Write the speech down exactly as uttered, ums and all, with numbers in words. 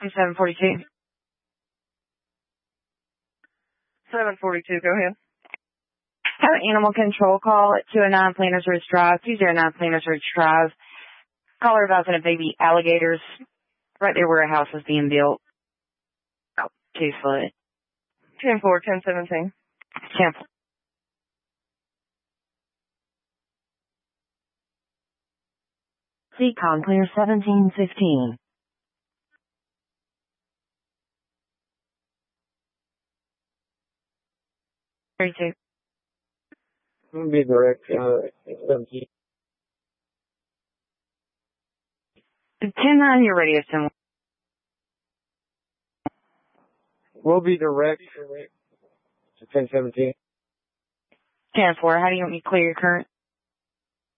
seven forty-two. seven forty-two, go ahead. Have an animal control call at two oh nine Planters Ridge Drive, two oh nine Planters Ridge Drive. Caller advising a baby alligators right there where a house is being built. About two foot. ten four, ten seventeen. ten four. Seacon clear seventeen fifteen. thirty-two. We'll be direct, uh, seventeen. ten nine, your radio symbol. We'll be direct to ten seventeen. ten four, how do you want me to clear your current?